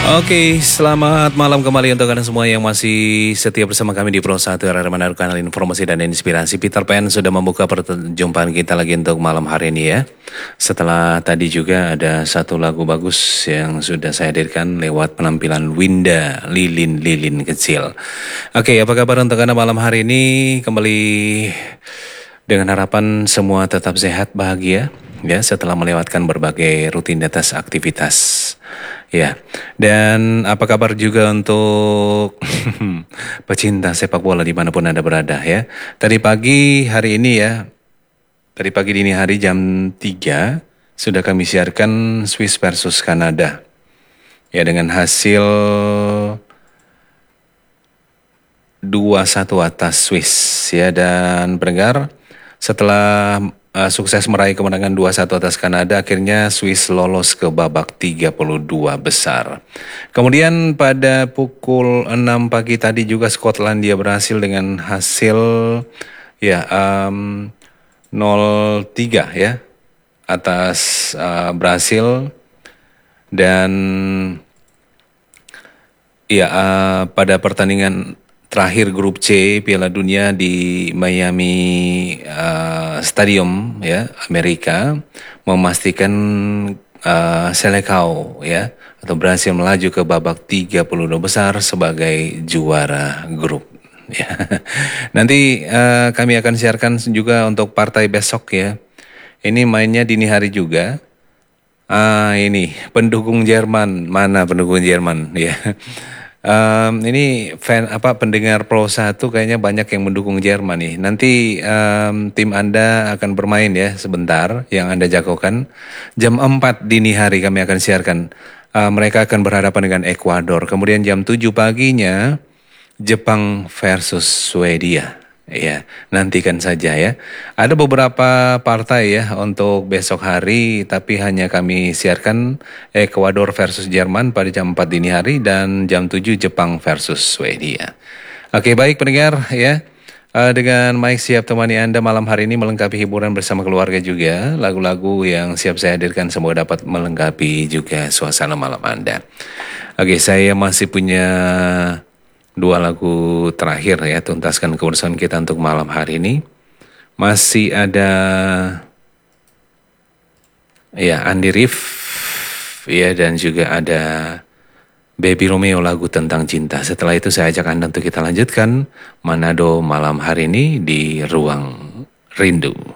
Oke, selamat malam kembali untuk Anda semua yang masih setia bersama kami di Pro 1 RRMN Kanal Informasi dan Inspirasi. Peter Pan sudah membuka perjumpaan kita lagi untuk malam hari ini ya. Setelah tadi juga ada satu lagu bagus yang sudah saya hadirkan lewat penampilan Winda Lilin Kecil. Oke, apa kabar untuk Anda malam hari ini? Kembali dengan harapan semua tetap sehat, bahagia ya setelah melewatkan berbagai rutinitas aktivitas. Ya, dan apa kabar juga untuk pecinta sepak bola dimanapun Anda berada ya. Tadi pagi hari ini ya, tadi pagi dini hari jam 3 sudah kami siarkan Swiss versus Kanada. Ya, dengan hasil 2-1 atas Swiss ya, dan pendengar setelah sukses meraih kemenangan 2-1 atas Kanada, akhirnya Swiss lolos ke babak 32 besar. Kemudian pada pukul 6 pagi tadi juga Skotlandia berhasil dengan hasil ya 0-3 ya atas Brasil, dan ya pada pertandingan terakhir grup C Piala Dunia di Miami Stadium ya, Amerika, memastikan Selecao ya atau berhasil melaju ke babak 32 besar sebagai juara grup ya. Nanti kami akan siarkan juga untuk partai besok ya. Ini mainnya dini hari juga. Ini pendukung Jerman, mana pendukung Jerman ya. Ini pendengar Pro 1 kayaknya banyak yang mendukung Jerman nih. Nanti tim Anda akan bermain ya sebentar, yang Anda jagokan. Jam 4 dini hari kami akan siarkan. Mereka akan berhadapan dengan Ekuador. Kemudian jam 7 paginya Jepang versus Swedia. Ya, nantikan saja ya. Ada beberapa partai ya untuk besok hari, tapi hanya kami siarkan Ekuador versus Jerman pada jam 4 dini hari dan jam 7 Jepang versus Swedia. Oke, baik pendengar ya. Dengan Mike siap temani Anda malam hari ini melengkapi hiburan bersama keluarga juga. Lagu-lagu yang siap saya hadirkan semoga dapat melengkapi juga suasana malam Anda. Oke, saya masih punya 2 lagu terakhir ya, tuntaskan kebersamaan kita untuk malam hari ini. Masih ada ya Andi Rif ya, dan juga ada Baby Romeo, lagu tentang cinta. Setelah itu saya ajak Anda untuk kita lanjutkan Manado malam hari ini di Ruang Rindu.